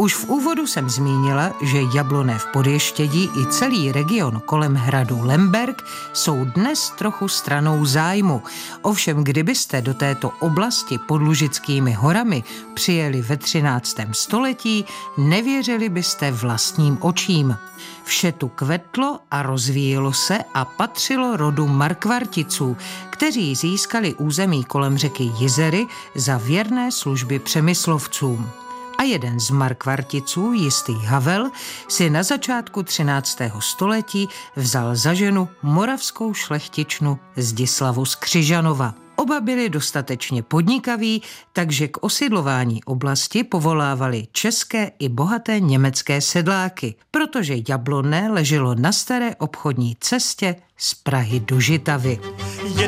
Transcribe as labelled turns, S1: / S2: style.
S1: Už v úvodu jsem zmínila, že Jablonné v Podještědí i celý region kolem hradu Lemberk jsou dnes trochu stranou zájmu. Ovšem, kdybyste do této oblasti pod Lužickými horami přijeli ve 13. století, nevěřili byste vlastním očím. Vše tu kvetlo a rozvíjelo se a patřilo rodu Markvarticů, kteří získali území kolem řeky Jizery za věrné služby přemyslovcům. A jeden z Markvarticů, jistý Havel, si na začátku 13. století vzal za ženu moravskou šlechtičnu Zdislavu z Křižanova. Oba byli dostatečně podnikaví, takže k osidlování oblasti povolávali české i bohaté německé sedláky, protože Jablonné leželo na staré obchodní cestě z Prahy do Žitavy.